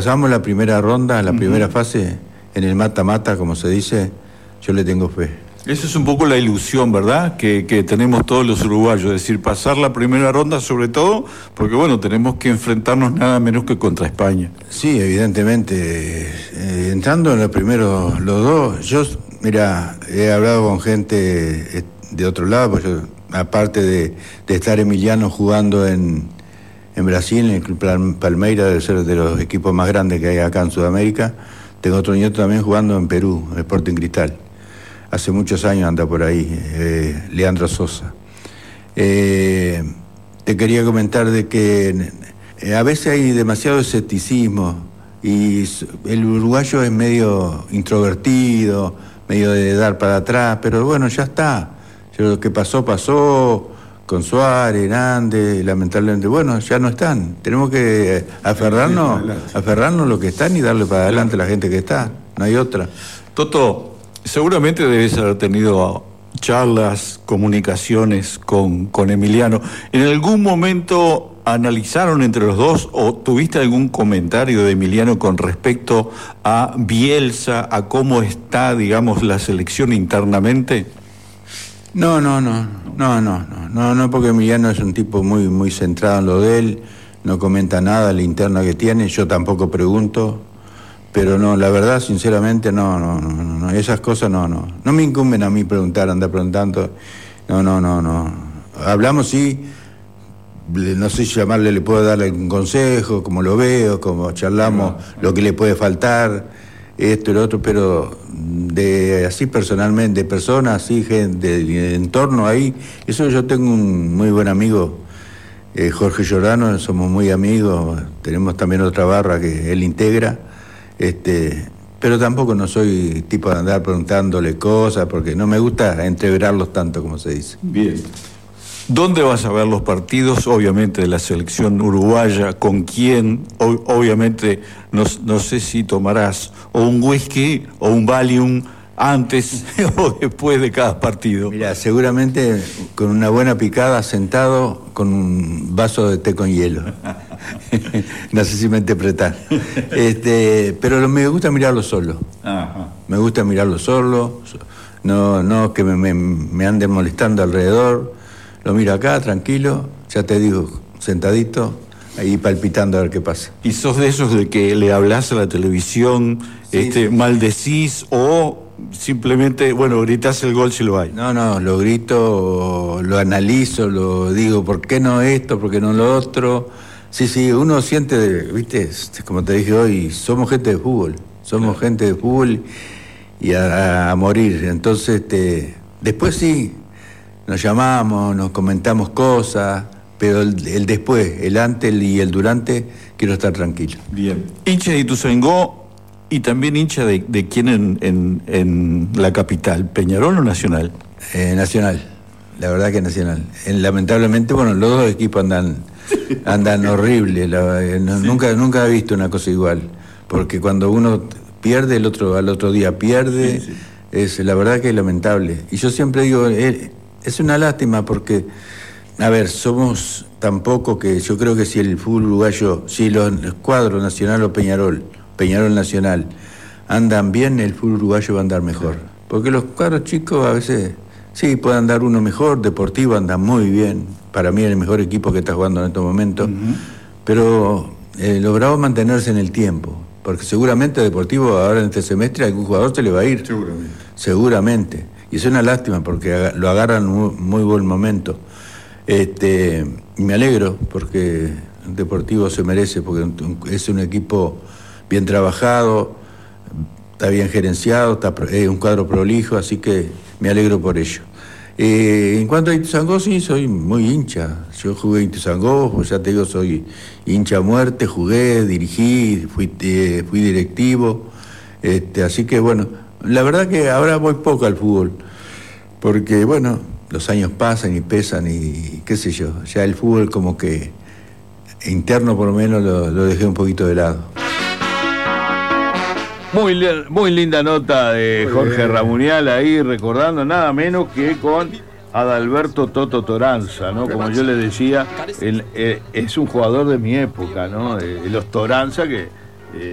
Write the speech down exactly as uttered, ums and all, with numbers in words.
pasamos la primera ronda, la uh-huh. primera fase, en el mata-mata, como se dice, yo le tengo fe. Esa es un poco la ilusión, ¿verdad?, que, que tenemos todos los uruguayos, es decir, pasar la primera ronda, sobre todo, porque bueno, tenemos que enfrentarnos nada menos que contra España. Sí, evidentemente, eh, entrando en los primeros, los dos, yo, mira, he hablado con gente de otro lado, pues yo, aparte de, de estar Emiliano jugando en, en Brasil, en el Club Palmeiras, de ser de los equipos más grandes que hay acá en Sudamérica, tengo otro nieto también jugando en Perú, en Sporting Cristal. Hace muchos años anda por ahí, eh, Leandro Sosa. Eh, te quería comentar de que eh, a veces hay demasiado escepticismo y el uruguayo es medio introvertido, medio de dar para atrás, pero bueno, ya está. Lo que pasó, pasó, con Suárez, Hernández, lamentablemente, bueno, ya no están. Tenemos que aferrarnos, aferrarnos a lo que están y darle para adelante a la gente que está, no hay otra. Toto, seguramente debes haber tenido charlas, comunicaciones con, con Emiliano. ¿En algún momento analizaron entre los dos o tuviste algún comentario de Emiliano con respecto a Bielsa, a cómo está, digamos, la selección internamente? No, no, no, no, no, no, no, no, porque Emiliano es un tipo muy, muy centrado en lo de él, no comenta nada, la interna que tiene, yo tampoco pregunto. Pero no, la verdad, sinceramente, no, no, no, no, esas cosas no, no, no me incumben a mí preguntar, andar preguntando, no, no, no, no. Hablamos, sí, no sé si llamarle, le puedo darle un consejo, como lo veo, como charlamos, no, no. Lo que le puede faltar, esto y lo otro, pero de así personalmente, de personas, así, gente, de entorno ahí, eso yo tengo un muy buen amigo, eh, Jorge Giordano, somos muy amigos, tenemos también otra barra que él integra. Este, pero tampoco no soy tipo de andar preguntándole cosas, porque no me gusta entreverarlos tanto, como se dice. Bien. ¿Dónde vas a ver los partidos? Obviamente de la selección uruguaya, ¿con quién? O, obviamente, no, no sé si tomarás o un whisky o un Valium antes o después de cada partido. Mira, seguramente con una buena picada, sentado con un vaso de té con hielo. No sé si me interpretar. Este, pero me gusta mirarlo solo. Ajá. Me gusta mirarlo solo. No, no que me, me, me anden molestando alrededor. Lo miro acá, tranquilo, ya te digo, sentadito, ahí palpitando a ver qué pasa. ¿Y sos de esos de que le hablas a la televisión, sí, este, sí. maldecís o simplemente, bueno, gritás el gol si lo hay? No, no, lo grito, lo analizo, lo digo, ¿por qué no esto, por qué no lo otro? Sí, sí, uno siente, viste, como te dije hoy, somos gente de fútbol, somos claro. gente de fútbol y a, a morir. Entonces, este, después sí, nos llamamos, nos comentamos cosas, pero el, el después, el antes y el durante, quiero estar tranquilo. Bien. Hincha de Ituzaingó y también hincha de, de quién en, en, en la capital, ¿Peñarol o Nacional? Eh, Nacional, la verdad que Nacional. Eh, lamentablemente, bueno, los dos equipos andan, andan horribles, la, eh, no, sí. nunca, nunca he visto una cosa igual, porque cuando uno pierde, el otro al otro día pierde, sí, sí. es la verdad que es lamentable. Y yo siempre digo, eh, es una lástima porque, a ver, somos tampoco que, yo creo que si el fútbol uruguayo, si los cuadros Nacional o Peñarol, Peñarol Nacional, andan bien, el fútbol uruguayo va a andar mejor. Porque los cuadros chicos a veces, sí, puede andar uno mejor, Deportivo anda muy bien, para mí es el mejor equipo que está jugando en estos momentos, uh-huh. pero eh, logramos mantenerse en el tiempo, porque seguramente Deportivo ahora en este semestre algún jugador se le va a ir. Seguramente. Seguramente. Y es una lástima porque lo agarran muy, muy buen momento. Este, y me alegro porque el Deportivo se merece, porque es un equipo bien trabajado, está bien gerenciado, está, es un cuadro prolijo, así que me alegro por ello. Eh, en cuanto a Ituzaingó, sí, soy muy hincha. Yo jugué en Ituzaingó, pues ya te digo, soy hincha a muerte, jugué, dirigí, fui, eh, fui directivo, este, así que bueno, la verdad que ahora voy poco al fútbol, porque bueno, los años pasan y pesan y qué sé yo, ya el fútbol como que interno por lo menos lo, lo dejé un poquito de lado. Muy, muy linda nota de Jorge Ramunial ahí, recordando nada menos que con Adalberto Toto Toranza, ¿no? Como yo le decía, él, él, es un jugador de mi época, ¿no? Eh, los Toranza que